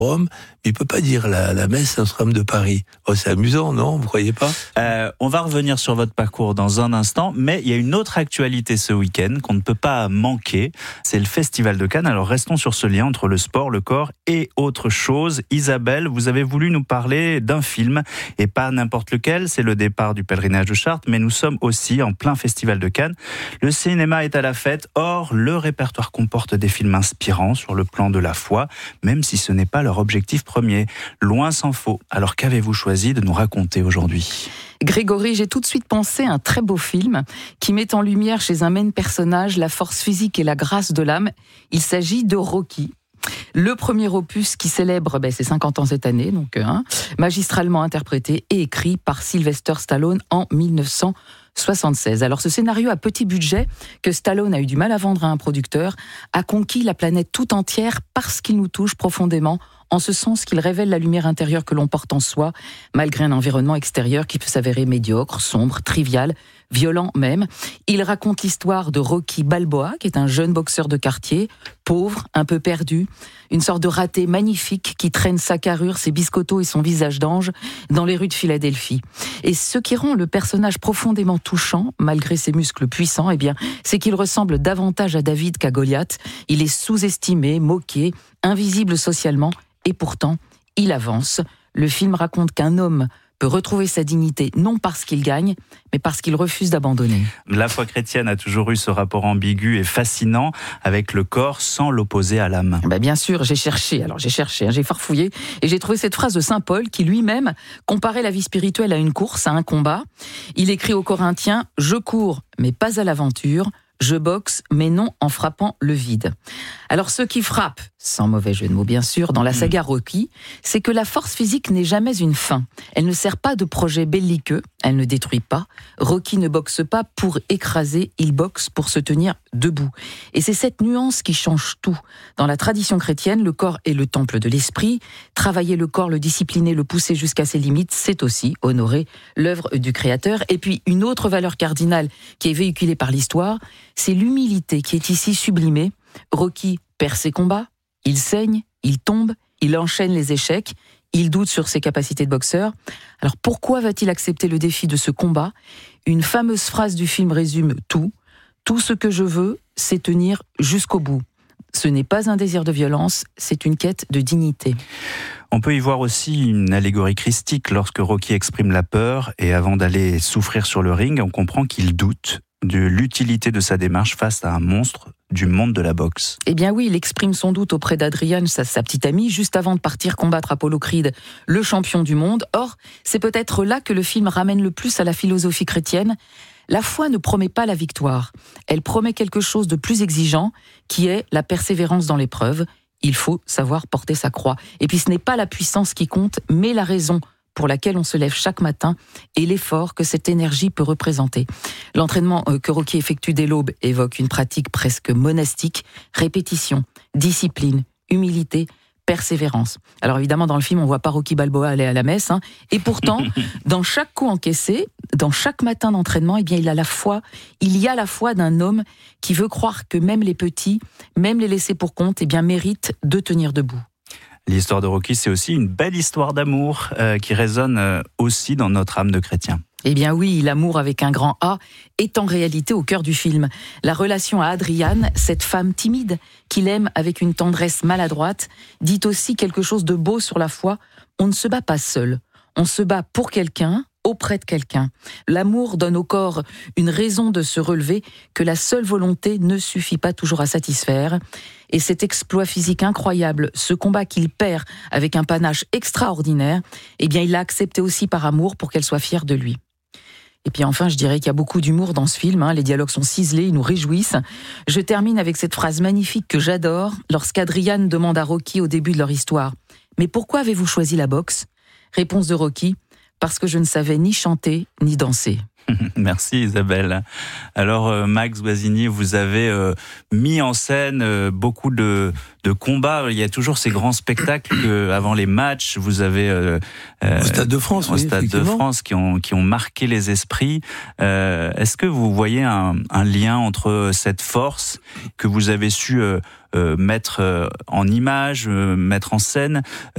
Rome, mais il peut pas dire la messe Notre-Dame de Paris. Oh, c'est amusant, non? Vous croyez pas? On va revenir sur votre parcours dans un instant, mais il y a une autre actualité ce week-end qu'on ne peut pas manquer. C'est le Festival de Cannes. Alors restons sur ce lien entre le sport, le corps et autre chose. Isabelle, vous avez voulu nous parler d'un film, et pas n'importe lequel. C'est le départ du pèlerinage de Chartres, mais nous sommes aussi en plein Festival de Cannes. Le cinéma est à la fête. Or, le répertoire comporte des films inspirants sur le plan de la foi, même si ce n'est pas leur objectif premier. Loin s'en faut. Alors qu'avez-vous choisi de nous raconter aujourd'hui ? Grégory, j'ai tout de suite pensé à un très beau film qui met en lumière chez un même personnage la force physique et la grâce de l'âme. Il s'agit de Rocky. Le premier opus qui célèbre ses 50 ans cette année, magistralement interprété et écrit par Sylvester Stallone en 1976. Alors ce scénario à petit budget, que Stallone a eu du mal à vendre à un producteur, a conquis la planète tout entière parce qu'il nous touche profondément, en ce sens qu'il révèle la lumière intérieure que l'on porte en soi, malgré un environnement extérieur qui peut s'avérer médiocre, sombre, trivial, violent même. Il raconte l'histoire de Rocky Balboa, qui est un jeune boxeur de quartier, pauvre, un peu perdu, une sorte de raté magnifique qui traîne sa carrure, ses biscottos et son visage d'ange dans les rues de Philadelphie. Et ce qui rend le personnage profondément touchant, malgré ses muscles puissants, c'est qu'il ressemble davantage à David qu'à Goliath. Il est sous-estimé, moqué, invisible socialement, et pourtant, il avance. Le film raconte qu'un homme peut retrouver sa dignité, non parce qu'il gagne, mais parce qu'il refuse d'abandonner. La foi chrétienne a toujours eu ce rapport ambigu et fascinant avec le corps sans l'opposer à l'âme. Bien sûr, j'ai cherché, j'ai farfouillé, et j'ai trouvé cette phrase de saint Paul qui lui-même comparait la vie spirituelle à une course, à un combat. Il écrit aux Corinthiens « Je cours, mais pas à l'aventure ». Je boxe, mais non en frappant le vide. Alors ce qui frappe, sans mauvais jeu de mots bien sûr, dans la saga Rocky, c'est que la force physique n'est jamais une fin. Elle ne sert pas de projet belliqueux, elle ne détruit pas. Rocky ne boxe pas pour écraser, il boxe pour se tenir debout. Et c'est cette nuance qui change tout. Dans la tradition chrétienne, le corps est le temple de l'esprit. Travailler le corps, le discipliner, le pousser jusqu'à ses limites, c'est aussi honorer l'œuvre du Créateur. Et puis une autre valeur cardinale qui est véhiculée par l'histoire, c'est l'humilité qui est ici sublimée. Rocky perd ses combats, il saigne, il tombe, il enchaîne les échecs, il doute sur ses capacités de boxeur. Alors pourquoi va-t-il accepter le défi de ce combat ? Une fameuse phrase du film résume tout. Tout ce que je veux, c'est tenir jusqu'au bout. Ce n'est pas un désir de violence, c'est une quête de dignité. On peut y voir aussi une allégorie christique lorsque Rocky exprime la peur et avant d'aller souffrir sur le ring, on comprend qu'il doute de l'utilité de sa démarche face à un monstre du monde de la boxe. Oui, il exprime son doute auprès d'Adrian, sa petite amie, juste avant de partir combattre Apollo Creed, le champion du monde. Or, c'est peut-être là que le film ramène le plus à la philosophie chrétienne. La foi ne promet pas la victoire. Elle promet quelque chose de plus exigeant, qui est la persévérance dans l'épreuve. Il faut savoir porter sa croix. Et puis ce n'est pas la puissance qui compte, mais la raison pour laquelle on se lève chaque matin et l'effort que cette énergie peut représenter. L'entraînement que Rocky effectue dès l'aube évoque une pratique presque monastique, répétition, discipline, humilité, persévérance. Alors évidemment, dans le film, on ne voit pas Rocky Balboa aller à la messe, et pourtant, dans chaque coup encaissé, dans chaque matin d'entraînement, il y a la foi d'un homme qui veut croire que même les petits, même les laissés pour compte, méritent de tenir debout. L'histoire de Rocky, c'est aussi une belle histoire d'amour qui résonne aussi dans notre âme de chrétien. Oui, l'amour avec un grand A est en réalité au cœur du film. La relation à Adriane, cette femme timide qu'il aime avec une tendresse maladroite, dit aussi quelque chose de beau sur la foi. On ne se bat pas seul, on se bat pour quelqu'un, auprès de quelqu'un. L'amour donne au corps une raison de se relever que la seule volonté ne suffit pas toujours à satisfaire. Et cet exploit physique incroyable, ce combat qu'il perd avec un panache extraordinaire, il l'a accepté aussi par amour pour qu'elle soit fière de lui. Et puis enfin, je dirais qu'il y a beaucoup d'humour dans ce film, les dialogues sont ciselés, ils nous réjouissent. Je termine avec cette phrase magnifique que j'adore, lorsqu'Adrian demande à Rocky au début de leur histoire « Mais pourquoi avez-vous choisi la boxe ?» Réponse de Rocky « Parce que je ne savais ni chanter ni danser. » Merci Isabelle. Alors Max Guazzini, vous avez mis en scène beaucoup de combats. Il y a toujours ces grands spectacles avant les matchs. Vous avez au Stade de France, au Stade de France qui ont marqué les esprits. Est-ce que vous voyez un lien entre cette force que vous avez su mettre en image, mettre en scène,